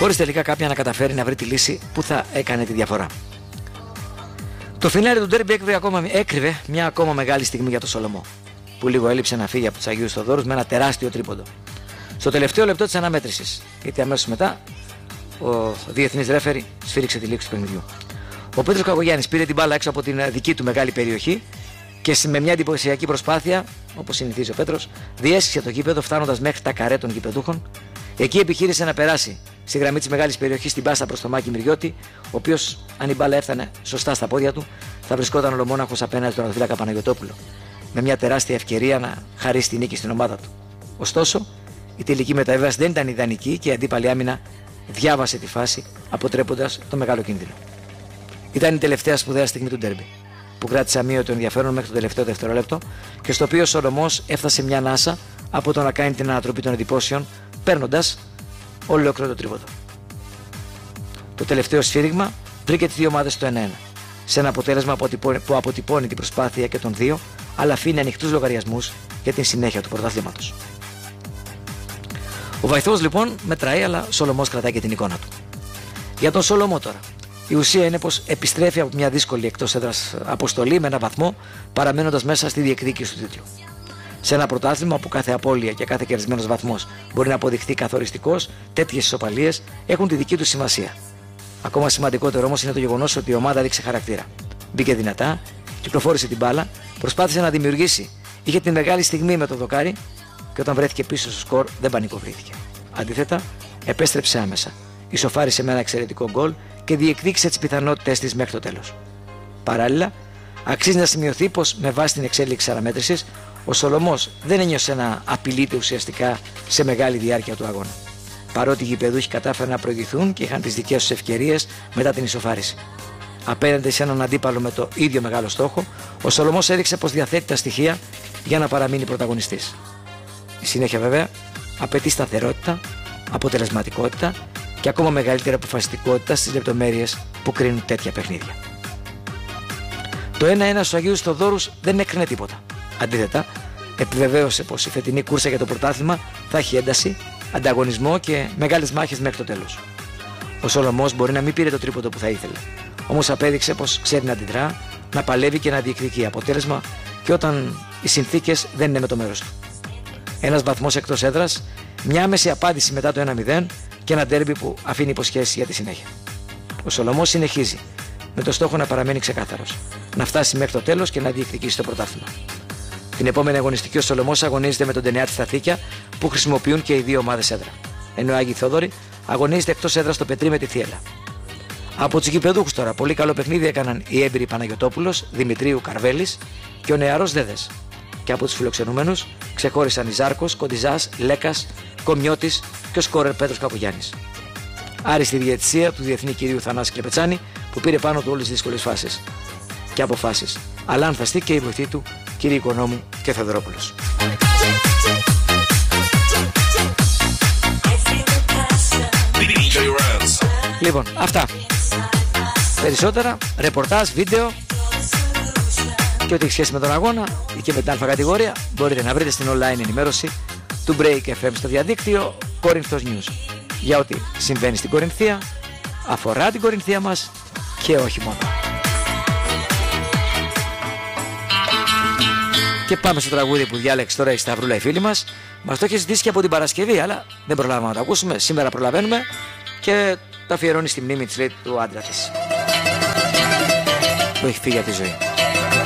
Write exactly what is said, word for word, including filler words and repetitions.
χωρίς τελικά κάποια να καταφέρει να βρει τη λύση που θα έκανε τη διαφορά. Το φινάλε του ντέρμπι έκρυβε, ακόμα, έκρυβε μια ακόμα μεγάλη στιγμή για τον Σολομό, που λίγο έλειψε να φύγει από τους Αγίους Θοδόρους με ένα τεράστιο τρίποντο. Στο τελευταίο λεπτό της αναμέτρησης, γιατί αμέσως μετά ο διεθνής ρέφερι σφύριξε τη λήξη του παιχνιδιού. Ο Πέτρος Κακογιάννης πήρε την μπάλα έξω από την δική του μεγάλη περιοχή και με μια εντυπωσιακή προσπάθεια, όπως συνηθίζει ο Πέτρος, διέσχισε το γήπεδο φτάνοντας μέχρι τα καρέ των γηπεδούχων. Εκεί επιχείρησε να περάσει στη γραμμή της μεγάλης περιοχής την πάσα προς τον Μάκη Μυριώτη, ο οποίος, αν η μπάλα έφτανε σωστά στα πόδια του, θα βρισκόταν ολομόναχος απέναντι στον τερματοφύλακα Παναγιωτόπουλο, με μια τεράστια ευκαιρία να χαρίσει τη νίκη στην ομάδα του. Ωστόσο, η τελική μεταβίβαση δεν ήταν ιδανική και η αντίπαλη άμυνα διάβασε τη φάση, αποτρέποντας το μεγάλο κίνδυνο. Ήταν η τελευταία σπουδαία στιγμή του ντέρμπι, που κράτησε αμύωτο ενδιαφέρον μέχρι το τελευταίο δευτερόλεπτο και στο οποίο ο Σολομός έφτασε μια ανάσα από το να κάνει την ανατροπή των εντυπώσεων, παίρνοντας ολόκληρο το τρίποντο. Το τελευταίο σφύριγμα βρήκε τις δύο ομάδες στο ένα ένα, σε ένα αποτέλεσμα που αποτυπώνει την προσπάθεια και των δύο, αλλά αφήνει ανοιχτούς λογαριασμούς για την συνέχεια του πρωταθλήματος. Ο Βαϊθός λοιπόν μετράει, αλλά ο Σολομός κρατάει και την εικόνα του. Για τον Σολομό τώρα, η ουσία είναι πως επιστρέφει από μια δύσκολη εκτός έδρας αποστολή με ένα βαθμό, παραμένοντας μέσα στη διεκδίκηση του τίτλου. Σε ένα πρωτάθλημα όπου κάθε απώλεια και κάθε κερδισμένος βαθμός μπορεί να αποδειχθεί καθοριστικός, τέτοιες ισοπαλίες έχουν τη δική του σημασία. Ακόμα σημαντικότερο όμως είναι το γεγονός ότι η ομάδα έδειξε χαρακτήρα. Μπήκε δυνατά, κυκλοφόρησε την μπάλα, προσπάθησε να δημιουργήσει, είχε την μεγάλη στιγμή με το δοκάρι και όταν βρέθηκε πίσω στο σκορ δεν πανικοβλήθηκε. Αντίθετα, επέστρεψε άμεσα, ισοφάρισε με ένα εξαιρετικό γκολ και διεκδίκησε τις πιθανότητες της μέχρι το τέλος. Παράλληλα, αξίζει να σημειωθεί πως με βάση την εξέλιξη αναμέτρησης, ο Σολομός δεν ένιωσε να απειλείται ουσιαστικά σε μεγάλη διάρκεια του αγώνα. Παρότι οι γηπεδούχοι κατάφεραν να προηγηθούν και είχαν τις δικές τους ευκαιρίες μετά την ισοφάριση. Απέναντι σε έναν αντίπαλο με το ίδιο μεγάλο στόχο, ο Σολομός έδειξε πως διαθέτει τα στοιχεία για να παραμείνει πρωταγωνιστής. Η συνέχεια βέβαια απαιτεί σταθερότητα, αποτελεσματικότητα και ακόμα μεγαλύτερη αποφασιστικότητα στις λεπτομέρειες που κρίνουν τέτοια παιχνίδια. Το ένα ένα στους Αγίους Θοδόρους δεν έκρινε τίποτα. Αντίθετα, επιβεβαίωσε πως η φετινή κούρσα για το πρωτάθλημα θα έχει ένταση, ανταγωνισμό και μεγάλες μάχες μέχρι το τέλος. Ο Σολομός μπορεί να μην πήρε το τρίποντο που θα ήθελε, όμως απέδειξε πως ξέρει να αντιδρά, να παλεύει και να διεκδικεί αποτέλεσμα και όταν οι συνθήκες δεν είναι με το μέρος του. Ένας βαθμός εκτός έδρας, μια άμεση απάντηση μετά το ένα μηδέν και ένα ντέρμπι που αφήνει υποσχέσεις για τη συνέχεια. Ο Σολομός συνεχίζει με το στόχο να παραμένει ξεκάθαρος, να φτάσει μέχρι το τέλος και να διεκδικήσει το πρωτάθλημα. Την επόμενη αγωνιστική ο Σολομός αγωνίζεται με τον Τενεάτη στα Θήκια που χρησιμοποιούν και οι δύο ομάδες έδρα. Ενώ ο Άγιοι Θόδωροι αγωνίζεται εκτός έδρας στο Πετρί με τη Θίελα. Από τους γηπεδούχους τώρα, πολύ καλό παιχνίδι έκαναν οι έμπειροι Παναγιωτόπουλος, Δημητρίου, Καρβέλης και ο νεαρός Δέδες. Και από τους φιλοξενούμενους ξεχώρισαν οι Ζάρκος, Κοντιζάς, Λέκας, Κομιώτης και ο σκόρερ Πέτρος Κακογιάννης. Άριστη διαιτησία του διεθνή κυρίου Θανάση Κλεπετσάνη που πήρε πάνω του όλες τις δύσκολες φάσεις και αποφάσεις. Αλλά ανθαστεί και η βοηθή του κύριοι Οικονόμου και Θεοδωρόπουλος. Λοιπόν, αυτά. Περισσότερα, ρεπορτάζ, βίντεο και ό,τι έχει σχέση με τον αγώνα ή και με την αλφα κατηγορία μπορείτε να βρείτε στην online ενημέρωση του Break εφ εμ στο διαδίκτυο Κόρινθος News. Για ό,τι συμβαίνει στην Κορινθία, αφορά την Κορινθία μας και όχι μόνο. Και πάμε στο τραγούδι που διάλεξε τώρα η Σταυρούλα η φίλη μας. Μας το έχει ζητήσει και από την Παρασκευή, αλλά δεν προλάβαμε να το ακούσουμε. Σήμερα προλαβαίνουμε και το αφιερώνει στη μνήμη της, λέει, του άντρα της που έχει φύγει από τη ζωή.